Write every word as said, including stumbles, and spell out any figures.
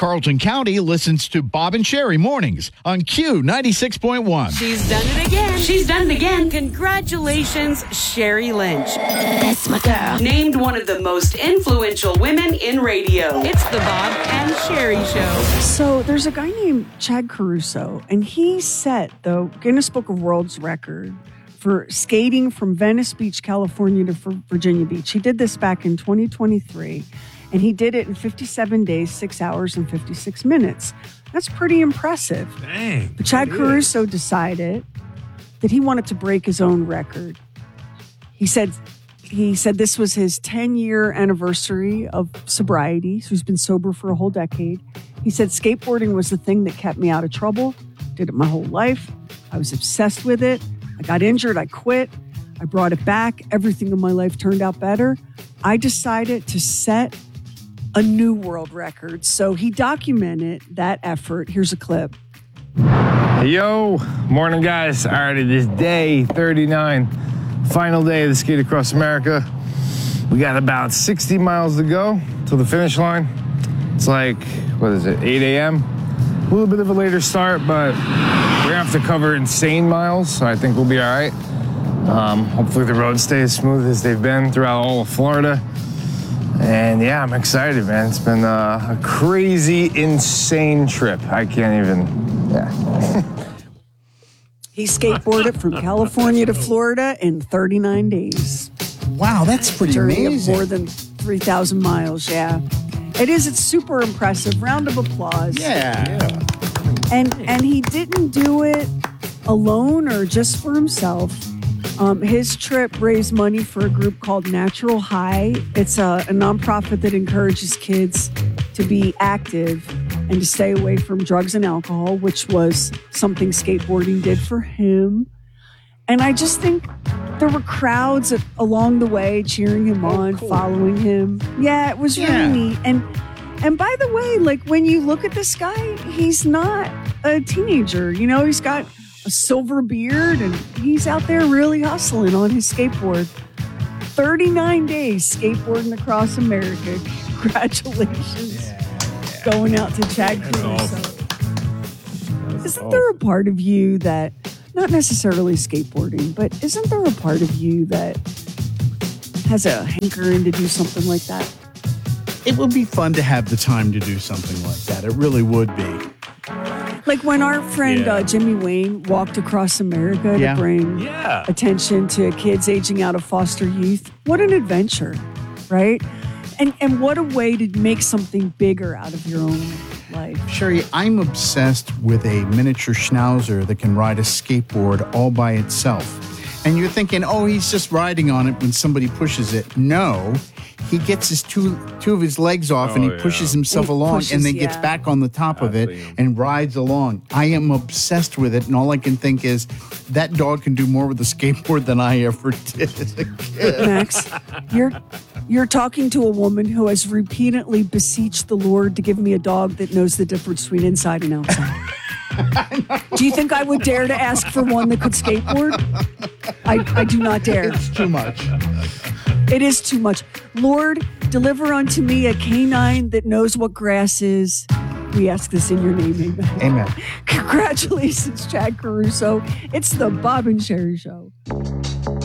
Carlton County listens to Bob and Sherry mornings on Q ninety-six point one. She's done it again. She's done it again. Congratulations, Sherry Lynch. That's my girl. Named one of the most influential women in radio. It's the Bob and Sherry Show. So there's a guy named Chad Caruso, and he set the Guinness Book of World's Record for skating from Venice Beach, California to Virginia Beach. He did this back in twenty twenty-three. And he did it in fifty-seven days, six hours, and fifty-six minutes. That's pretty impressive. Dang. But Chad Caruso decided that he wanted to break his own record. He said he said this was his ten-year anniversary of sobriety. So he's been sober for a whole decade. He said skateboarding was the thing that kept me out of trouble. Did it my whole life. I was obsessed with it. I got injured. I quit. I brought it back. Everything in my life turned out better. I decided to set a new world record. So he documented that effort. Here's a clip. Hey, yo, morning guys. All right, it is day thirty-nine, final day of the Skate Across America. We got about sixty miles to go to the finish line. It's like, what is it, eight a.m.? A little bit of a later start, but we're gonna have to cover insane miles, so I think we'll be all right. Um, hopefully the road stays smooth as they've been throughout all of Florida. And yeah, I'm excited, man. It's been uh, a crazy, insane trip. I can't even, yeah. He skateboarded from California to Florida in thirty-nine days. Wow, that's pretty Journey amazing. of more than three thousand miles, yeah. It is, it's super impressive. Round of applause. Yeah. yeah. And, and he didn't do it alone or just for himself. Um, his trip raised money for a group called Natural High. It's a, a nonprofit that encourages kids to be active and to stay away from drugs and alcohol, which was something skateboarding did for him. And I just think there were crowds along the way cheering him on, oh, cool. following him. Yeah, it was really yeah. neat. And and by the way, like when you look at this guy, he's not a teenager. You know, he's got a silver beard, and he's out there really hustling on his skateboard. thirty-nine days skateboarding across America. Congratulations. Yeah, yeah. Going out to Chad Caruso. Awesome. Isn't awesome. there a part of you that, not necessarily skateboarding, but isn't there a part of you that has a hankering to do something like that? It would be fun to have the time to do something like that. It really would be. Like when our friend yeah. uh, Jimmy Wayne walked across America yeah. to bring yeah. attention to kids aging out of foster youth. What an adventure, right? And and what a way to make something bigger out of your own life. Sherry, I'm obsessed with a miniature schnauzer that can ride a skateboard all by itself. And you're thinking, oh, he's just riding on it when somebody pushes it. No. He gets his two two of his legs off oh, and he pushes yeah. himself he along pushes, and then yeah. gets back on the top of it and rides along. I am obsessed with it, and all I can think is that dog can do more with a skateboard than I ever did as a kid. Max, you're you're talking to a woman who has repeatedly beseeched the Lord to give me a dog that knows the difference between inside and outside. Do you think I would dare to ask for one that could skateboard? I, I do not dare. It's too much. It is too much. Lord, deliver unto me a canine that knows what grass is. We ask this in your name, amen. Amen. Congratulations, Chad Caruso. It's the Bob and Sherry Show.